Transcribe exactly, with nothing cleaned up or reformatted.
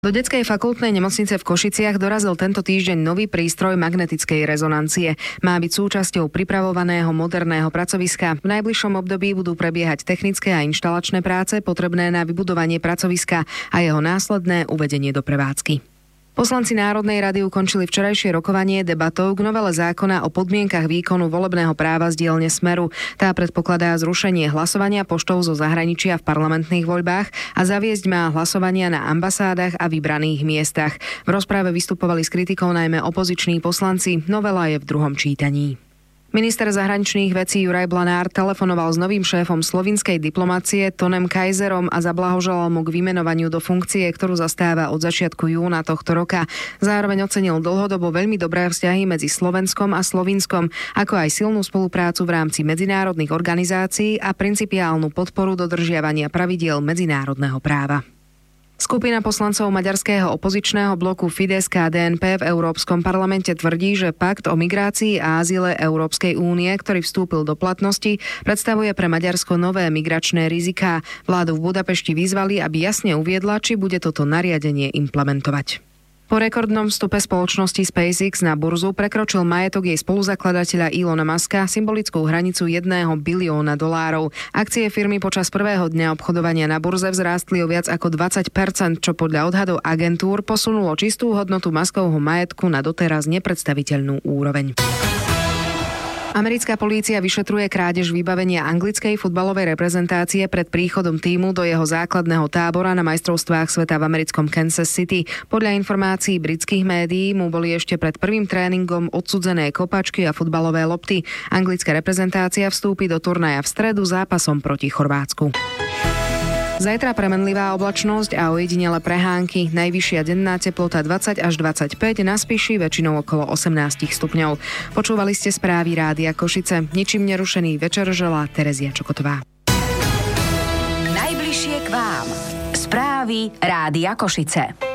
Do detskej fakultnej nemocnice v Košiciach dorazil tento týždeň nový prístroj magnetickej rezonancie. Má byť súčasťou pripravovaného moderného pracoviska. V najbližšom období budú prebiehať technické a inštalačné práce potrebné na vybudovanie pracoviska a jeho následné uvedenie do prevádzky. Poslanci Národnej rady ukončili včerajšie rokovanie debatou k novele zákona o podmienkach výkonu volebného práva z dielne Smeru. Tá predpokladá zrušenie hlasovania poštou zo zahraničia v parlamentných voľbách a zaviesť má hlasovania na ambasádach a vybraných miestach. V rozprave vystupovali s kritikou najmä opoziční poslanci. Novela je v druhom čítaní. Minister zahraničných vecí Juraj Blanár telefonoval s novým šéfom slovinskej diplomácie Tonem Kajzerom a zablahoželal mu k vymenovaniu do funkcie, ktorú zastáva od začiatku júna tohto roka. Zároveň ocenil dlhodobo veľmi dobré vzťahy medzi Slovenskom a Slovinskom, ako aj silnú spoluprácu v rámci medzinárodných organizácií a principiálnu podporu dodržiavania pravidiel medzinárodného práva. Skupina poslancov maďarského opozičného bloku Fidesz ká dé en pé v Európskom parlamente tvrdí, že pakt o migrácii a azyle Európskej únie, ktorý vstúpil do platnosti, predstavuje pre Maďarsko nové migračné riziká. Vládu v Budapešti vyzvali, aby jasne uviedla, či bude toto nariadenie implementovať. Po rekordnom vstupe spoločnosti SpaceX na burzu prekročil majetok jej spoluzakladateľa Elona Muska symbolickú hranicu jedného bilióna dolárov. Akcie firmy počas prvého dňa obchodovania na burze vzrástli o viac ako dvadsať percent, čo podľa odhadov agentúr posunulo čistú hodnotu Muskovho majetku na doteraz nepredstaviteľnú úroveň. Americká polícia vyšetruje krádež vybavenia anglickej futbalovej reprezentácie pred príchodom tímu do jeho základného tábora na majstrovstvách sveta v americkom Kansas City. Podľa informácií britských médií mu boli ešte pred prvým tréningom odsudzené kopačky a futbalové lopty. Anglická reprezentácia vstúpi do turnaja v stredu zápasom proti Chorvátsku. Zajtra premenlivá oblačnosť a ojedinele prehánky. Najvyššia denná teplota dvadsať až dvadsaťpäť, na Spiši väčšinou okolo osemnásť stupňov. Počúvali ste správy Rádia Košice. Ničím nerušený večer želá Terezia Čokotová. Najbližšie k vám. Správy Rádia Košice.